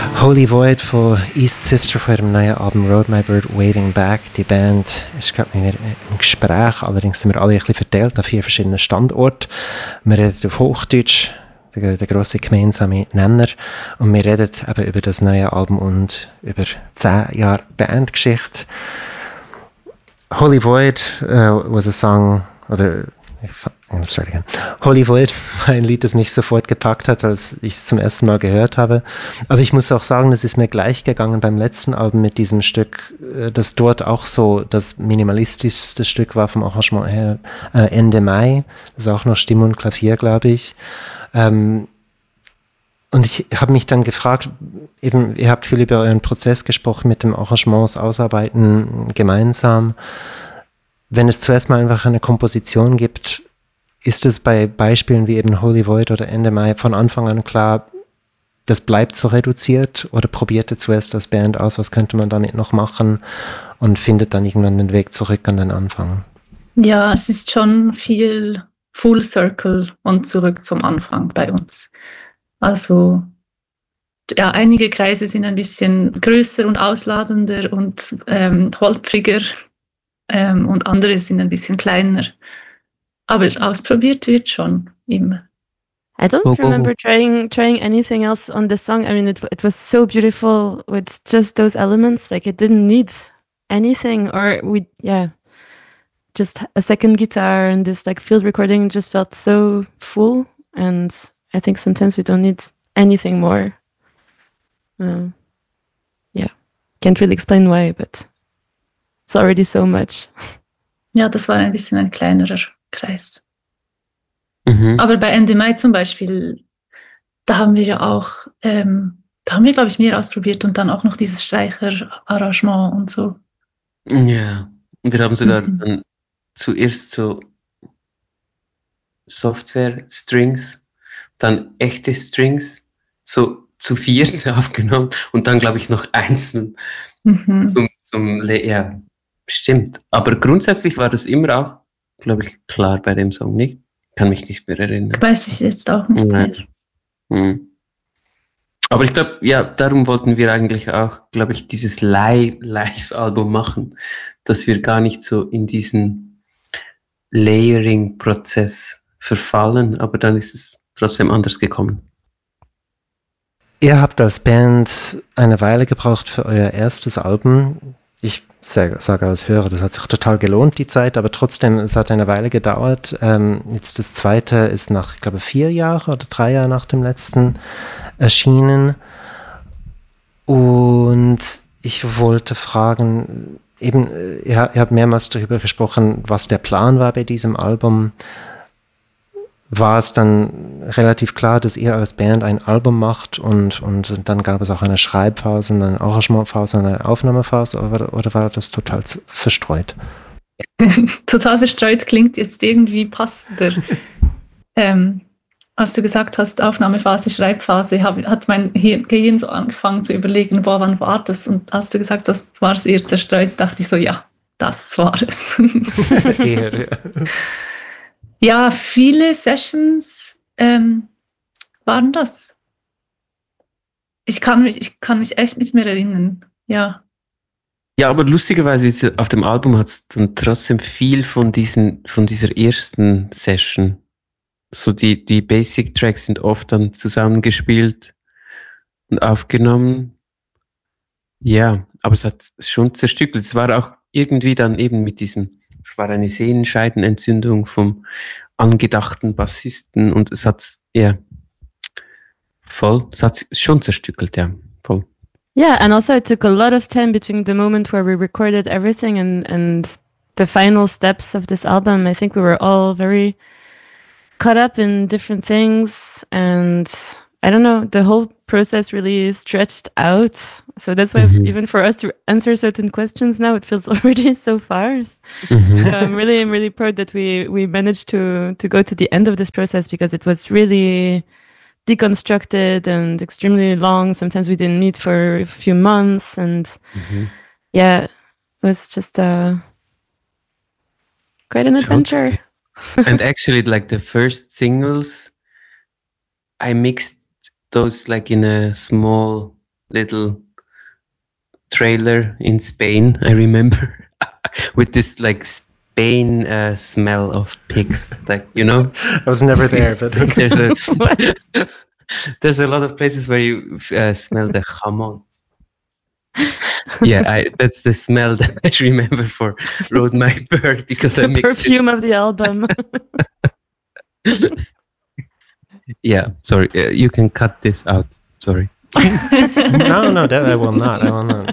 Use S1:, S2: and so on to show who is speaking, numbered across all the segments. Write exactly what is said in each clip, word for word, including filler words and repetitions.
S1: Holy Void von East Sister von ihrem neuen Album Road My Bird Waving Back. Die Band ist gerade mit mir im Gespräch, allerdings sind wir alle ein bisschen verteilt an vier verschiedenen Standorten. Wir reden auf Hochdeutsch, der, der grosse gemeinsame Nenner, und wir reden eben über das neue Album und über zehn Jahre Bandgeschichte. Holy Void uh, was a song, oder I'm start again. Holy Void war ein Lied, das mich sofort gepackt hat, als ich es zum ersten Mal gehört habe. Aber ich muss auch sagen, das ist mir gleich gegangen beim letzten Album mit diesem Stück, das dort auch so das minimalistischste Stück war vom Arrangement her, äh, Ende Mai. Das ist auch noch Stimme und Klavier, glaube ich. Ähm, und ich habe mich dann gefragt, eben, ihr habt viel über euren Prozess gesprochen mit dem Arrangements ausarbeiten gemeinsam. Wenn es zuerst mal einfach eine Komposition gibt, ist es bei Beispielen wie eben Holy Void oder Ende Mai von Anfang an klar, das bleibt so reduziert, oder probiert ihr zuerst als Band aus, was könnte man damit noch machen, und findet dann irgendwann den Weg zurück an den Anfang?
S2: Ja, es ist schon viel Full Circle und zurück zum Anfang bei uns. Also ja, einige Kreise sind ein bisschen größer und ausladender und ähm, holpriger. Ähm, und andere sind ein bisschen kleiner. Aber ausprobiert wird schon immer.
S3: I don't remember trying trying anything else on this song. I mean, it it was so beautiful with just those elements. Like, it didn't need anything, or we yeah, just a second guitar and this like field recording just felt so full. And I think sometimes we don't need anything more. Uh, yeah, can't really explain why, but it's already so much.
S2: Ja, das war ein bisschen ein kleinerer Kreis.
S4: Mhm.
S2: Aber bei Ende Mai zum Beispiel, da haben wir ja auch, ähm, da haben wir, glaube ich, mehr ausprobiert und dann auch noch dieses Streicherarrangement und so.
S4: Ja, und wir haben sogar
S2: Mhm.
S4: dann zuerst so Software-Strings, dann echte Strings, so zu viert aufgenommen und dann, glaube ich, noch einzeln
S2: Mhm.
S4: zum, zum Le- ja, stimmt. Aber grundsätzlich war das immer auch, glaube ich, klar bei dem Song, nicht? Kann mich nicht mehr erinnern.
S2: Weiß ich jetzt auch nicht mehr.
S4: Nein. Hm. Aber ich glaube, ja, darum wollten wir eigentlich auch, glaube ich, dieses Live- Live-Album machen, dass wir gar nicht so in diesen Layering-Prozess verfallen, aber dann ist es trotzdem anders gekommen.
S1: Ihr habt als Band eine Weile gebraucht für euer erstes Album. Ich sage, sage als Hörer, das hat sich total gelohnt, die Zeit, aber trotzdem, es hat eine Weile gedauert. Ähm, jetzt das zweite ist nach, ich glaube, vier Jahre oder drei Jahre nach dem letzten erschienen. Und ich wollte fragen, eben, ihr, ihr habt mehrmals darüber gesprochen, was der Plan war bei diesem Album. War es dann relativ klar, dass ihr als Band ein Album macht, und, und dann gab es auch eine Schreibphase, eine Arrangementphase, eine Aufnahmephase, oder, oder war das total z- verstreut?
S2: Total verstreut klingt jetzt irgendwie passender. ähm, als du gesagt hast, Aufnahmephase, Schreibphase, hab, hat mein Hirn- Gehirn so angefangen zu überlegen, boah, wann war das? Und als du gesagt hast, war es eher zerstreut, dachte ich so, ja, das war es.
S1: Eher, ja.
S2: Ja, viele Sessions ähm, waren das. Ich kann mich, ich kann mich echt nicht mehr erinnern. Ja.
S4: Ja, aber lustigerweise ist ja auf dem Album hat es dann trotzdem viel von diesen, von dieser ersten Session. So die, die Basic Tracks sind oft dann zusammengespielt und aufgenommen. Ja, aber es hat schon zerstückelt. Es war auch irgendwie dann eben mit diesem, es war eine Sehenscheidenentzündung vom angedachten Bassisten und es hat, ja, voll, es hat schon zerstückelt, ja, voll.
S3: Yeah, and also it took a lot of time between the moment where we recorded everything and, and the final steps of this album. I think we were all very caught up in different things, and I don't know, the whole process really stretched out. So that's why
S4: Mhm.
S3: even for us to answer certain questions now, it feels already so far.
S4: Mhm.
S3: So I'm really, I'm really proud that we we managed to to go to the end of this process, because it was really deconstructed and extremely long. Sometimes we didn't meet for a few months, and
S4: Mhm.
S3: yeah, it was just uh, quite an adventure.
S4: And actually, like the first singles, I mixed those like in a small little trailer in Spain, I remember, with this like Spain uh, smell of pigs, like, you know.
S1: I was never there, but
S4: there's a there's a lot of places where you uh, smell the jamón. Yeah, I, that's the smell that I remember for Rode My Bird, because
S3: the
S4: I mixed
S3: perfume
S4: it.
S3: of the album.
S4: Yeah, sorry, uh, you can cut this out. Sorry.
S1: no, no, that I will not. I will not.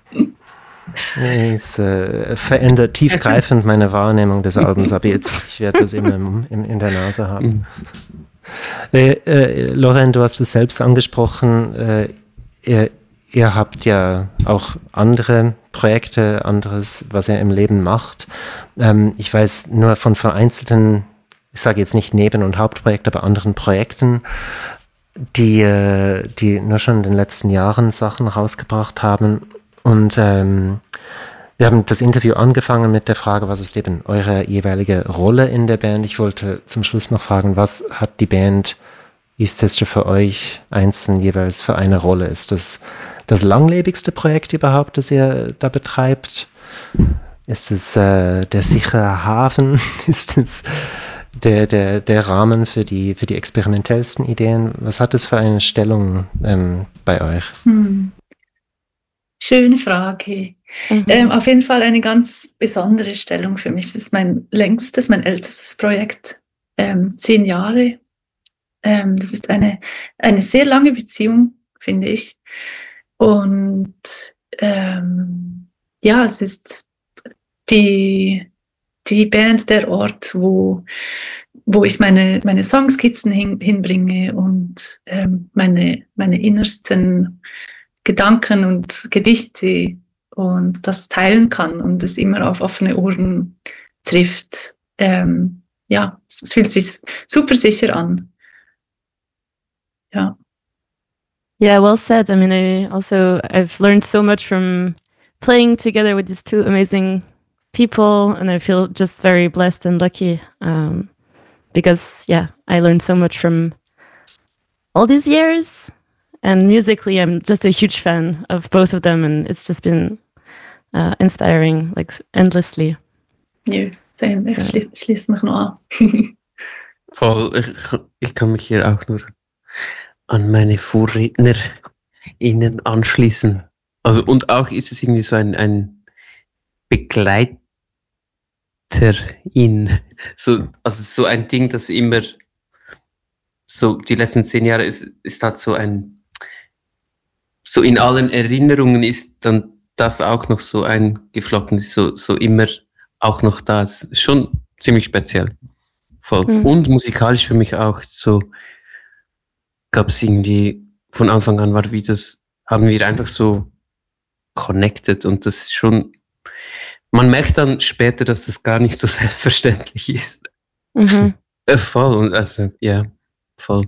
S1: Es äh, verändert tiefgreifend meine Wahrnehmung des Albums, aber jetzt, ich werde das immer im, im, in der Nase haben. Äh, äh, Lorraine, du hast es selbst angesprochen, äh, ihr, ihr habt ja auch andere Projekte, anderes, was ihr im Leben macht. Ähm, ich weiß nur von vereinzelten, ich sage jetzt nicht Neben- und Hauptprojekte, aber anderen Projekten, die, äh, die nur schon in den letzten Jahren Sachen rausgebracht haben. Und ähm, wir haben das Interview angefangen mit der Frage, was ist eben eure jeweilige Rolle in der Band? Ich wollte zum Schluss noch fragen, was hat die Band East Sister für euch einzeln jeweils für eine Rolle? Ist das das langlebigste Projekt überhaupt, das ihr da betreibt? Ist es äh, der sichere Hafen? Ist es der, der, der Rahmen für die, für die experimentellsten Ideen? Was hat es für eine Stellung ähm, bei euch?
S2: Hm. Schöne Frage. Mhm. Ähm, auf jeden Fall eine ganz besondere Stellung für mich. Es ist mein längstes, mein ältestes Projekt. Ähm, zehn Jahre. Ähm, das ist eine, eine sehr lange Beziehung, finde ich. Und ähm, ja, es ist die, die Band, der Ort, wo, wo ich meine, meine Songskizzen hin, hinbringe und ähm, meine, meine innersten Gedanken und Gedichte und das teilen kann und es immer auf offene Ohren trifft. Ähm, ja, es fühlt sich super sicher an. Ja.
S3: Yeah, well said. I mean, I also, I've learned so much from playing together with these two amazing people, and I feel just very blessed and lucky um, because, yeah, I learned so much from all these years. And musically, I'm just a huge fan of both of them, and it's just been uh, inspiring, like endlessly.
S2: Ja, same. Ich
S3: So.
S2: schli- schließe mich noch an.
S4: Voll, ich, ich kann mich hier auch nur an meine VorrednerInnen anschließen. Also, und auch ist es irgendwie so ein, ein Begleiterin. So, also so ein Ding, das immer so die letzten zehn Jahre ist, ist halt so ein, so in allen Erinnerungen ist dann das auch noch so eingeflochten, ist so, so immer auch noch da. Es ist schon ziemlich speziell. Voll.
S3: Mhm.
S4: Und musikalisch für mich auch so, gab es irgendwie, von Anfang an war wie das, haben wir einfach so connected und das ist schon, man merkt dann später, dass das gar nicht so selbstverständlich ist.
S3: Mhm.
S4: Äh, voll, und also, ja, voll.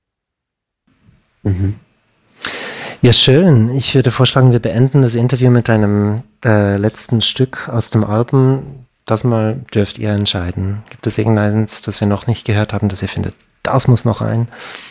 S4: Mhm.
S1: Ja, schön. Ich würde vorschlagen, wir beenden das Interview mit einem äh, letzten Stück aus dem Album. Das mal dürft ihr entscheiden. Gibt es irgendeins, das wir noch nicht gehört haben, das ihr findet, das muss noch rein?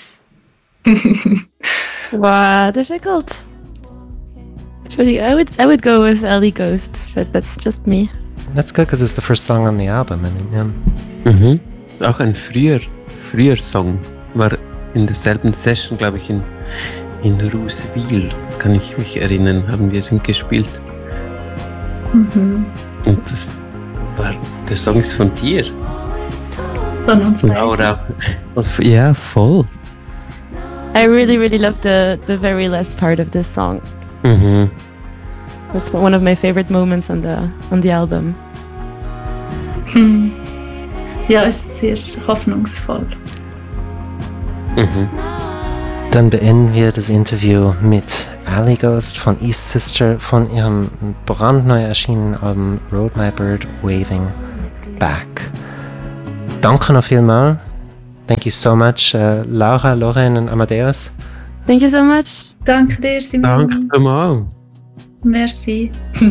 S3: Wow, difficult. Actually, I would I would go with Ellie Ghost, but that's just me.
S1: That's good, because it's the first song on the album. I mean, yeah.
S4: Mhm. Auch ein früher, früher Song war in derselben Session, glaube ich, in, in Rooseville, kann ich mich erinnern, haben wir den gespielt.
S2: Mhm.
S4: Und das war, der Song ist von dir.
S2: Von uns beiden.
S4: Laura. Also, ja, voll.
S3: I really really love the the very last part of this song.
S4: Mhm.
S3: That's one of my favorite moments on the on the album.
S2: Hm. Ja, es ist sehr hoffnungsvoll.
S4: Mhm.
S1: Dann beenden wir das Interview mit Ellie Ghost von East Sister von ihrem brandneu erschienenen Album Rode My Bird Waving Back. Danke noch vielmal. Thank you so much, uh, Laura, Lorraine und Amadeus.
S3: Thank you so much.
S2: Danke dir, Simon.
S4: Danke mal.
S2: Merci.